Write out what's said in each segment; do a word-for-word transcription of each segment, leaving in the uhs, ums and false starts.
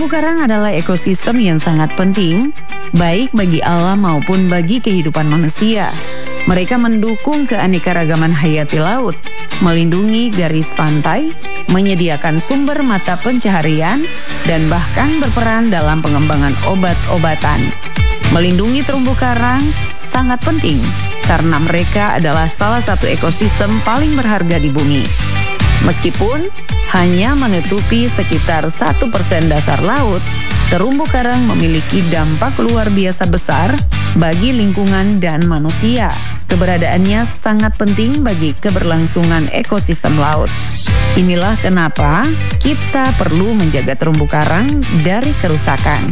Terumbu karang adalah ekosistem yang sangat penting, baik bagi alam maupun bagi kehidupan manusia. Mereka mendukung keanekaragaman hayati laut, melindungi garis pantai, menyediakan sumber mata pencaharian, dan bahkan berperan dalam pengembangan obat-obatan. Melindungi terumbu karang sangat penting karena mereka adalah salah satu ekosistem paling berharga di bumi. Meskipun hanya menutupi sekitar satu persen dasar laut, terumbu karang memiliki dampak luar biasa besar bagi lingkungan dan manusia. Keberadaannya sangat penting bagi keberlangsungan ekosistem laut. Inilah kenapa kita perlu menjaga terumbu karang dari kerusakan.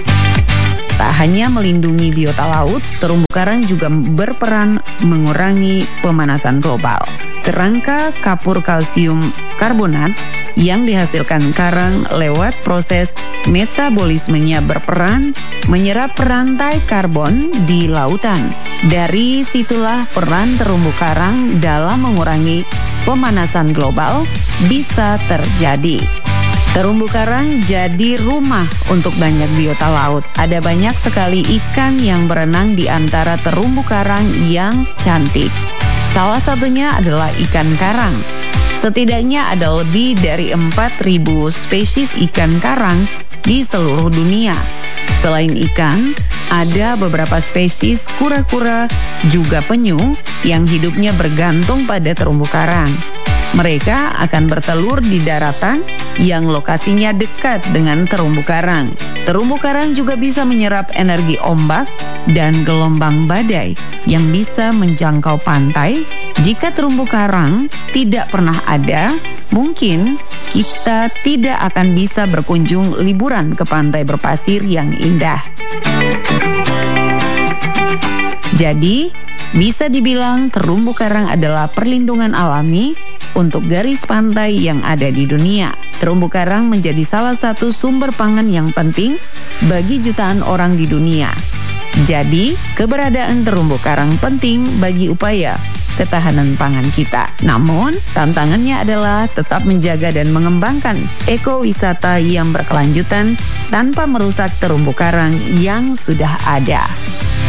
Tak hanya melindungi biota laut, terumbu karang juga berperan mengurangi pemanasan global. Kerangka kapur kalsium karbonat yang dihasilkan karang lewat proses metabolismenya berperan menyerap rantai karbon di lautan. Dari situlah peran terumbu karang dalam mengurangi pemanasan global bisa terjadi. Terumbu karang jadi rumah untuk banyak biota laut. Ada banyak sekali ikan yang berenang di antara terumbu karang yang cantik. Salah satunya adalah ikan karang. Setidaknya ada lebih dari empat ribu spesies ikan karang di seluruh dunia. Selain ikan, ada beberapa spesies kura-kura juga penyu yang hidupnya bergantung pada terumbu karang. Mereka akan bertelur di daratan yang lokasinya dekat dengan terumbu karang. Terumbu karang juga bisa menyerap energi ombak dan gelombang badai yang bisa menjangkau pantai. Jika terumbu karang tidak pernah ada, mungkin kita tidak akan bisa berkunjung liburan ke pantai berpasir yang indah. Jadi, bisa dibilang terumbu karang adalah perlindungan alami untuk garis pantai yang ada di dunia. Terumbu karang menjadi salah satu sumber pangan yang penting bagi jutaan orang di dunia. Jadi, keberadaan terumbu karang penting bagi upaya ketahanan pangan kita. Namun, tantangannya adalah tetap menjaga dan mengembangkan ekowisata yang berkelanjutan tanpa merusak terumbu karang yang sudah ada.